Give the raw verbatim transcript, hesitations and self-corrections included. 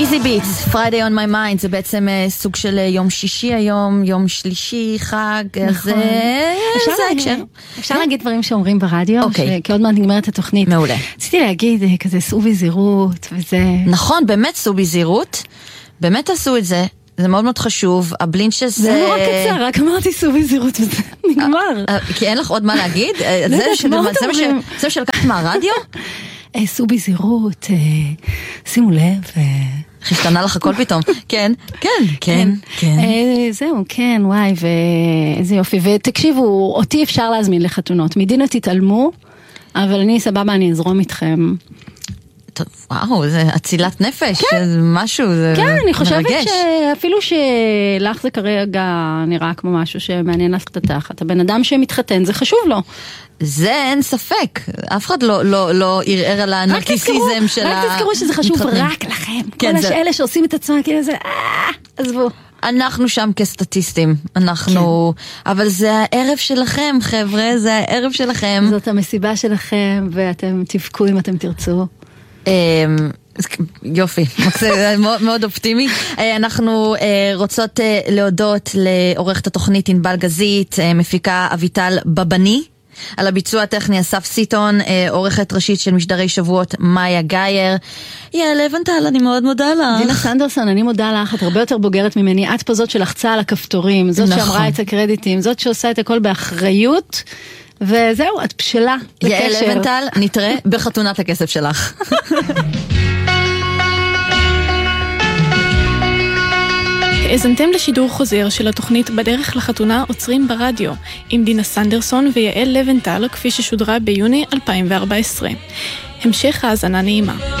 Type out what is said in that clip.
Easy Beats, Friday on my mind, זה בעצם סוג של יום שישי היום, יום שלישי, חג, נכון. זה ההקשר. אפשר להגיד דברים שאומרים ברדיו, אוקיי. כי עוד מעט נגמרת התוכנית. מעולה. רציתי להגיד כזה, סעו בזהירות, וזה... נכון, באמת סעו בזהירות, באמת עשו את זה, זה מאוד מאוד חשוב, הבלינצ'ס... זה נורא קצר, רק אמרתי סעו בזהירות, וזה נגמר. כי אין לך עוד מה להגיד? זה שלקחת מהרדיו? סעו בזהירות, שימו לב... איך השתנה לך הכל פתאום. כן, כן, כן, כן. זהו, כן, וואי, ואיזה יופי. ותקשיבו, אותי אפשר להזמין לחתונות. מדינה תתעלמו, אבל אני סבבה, אני אזרום איתכם. טוב, וואו, זה הצילת נפש, זה משהו, זה מרגש. כן, אני חושבת שאפילו שלך זה כרגע נראה כמו משהו שמעניין לך את התחת. הבן אדם שמתחתן, זה חשוב לו. זה אין ספק, אף אחד לא, לא, לא ערער על הנרקיסיזם של ה... רק תזכרו שזה חשוב רק לכם. כל השאלה שעושים את עצמם, כאילו זה, אה, עזבו. אנחנו שם כסטטיסטים, אנחנו, אבל זה הערב שלכם, חבר'ה, זה הערב שלכם. זאת המסיבה שלכם, ואתם תבכו אם אתם תרצו. יופי, מאוד אופטימי. אנחנו רוצות להודות לעורכת התוכנית ענבל גזית, מפיקה אביטל בבני, על הביצוע הטכני אסף סיטון, עורכת ראשית של משדרי שבועות מאיה גייר. יעל לבנטל, אני מאוד מודה לך. דינה סנדרסון, אני מודה לך, את הרבה יותר בוגרת ממני, את פה זאת שלחצה על הכפתורים, זאת נכון. שאמרה את הקרדיטים, זאת שעושה את הכל באחריות, וזהו, את בשלה לקשר. יעל לבנטל, נתראה בחתונת הכסף שלך. האזנתם לשידור חוזר של התוכנית בדרך לחתונה עוצרים ברדיו, עם דינה סנדרסון ויעל לבנטל, כפי ששודרה ביוני אלפיים וארבע עשרה. המשך האזנה נעימה.